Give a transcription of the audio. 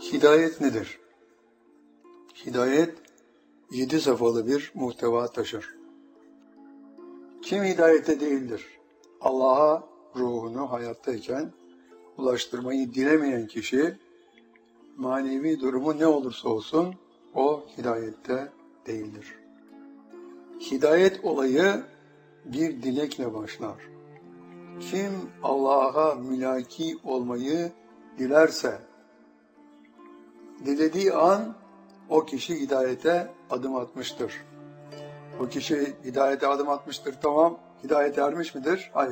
Hidayet nedir? Hidayet 7 safhalı bir muhteva taşır. Kim hidayete değildir? Allah'a ruhunu hayattayken ulaştırmayı dilemeyen kişi, manevi durumu ne olursa olsun o hidayette değildir. Hidayet olayı bir dilekle başlar. Kim Allah'a mülaki olmayı dilerse, dilediği an o kişi hidayete adım atmıştır. O kişi hidayete adım atmıştır, tamam. Hidayete ermiş midir? Hayır.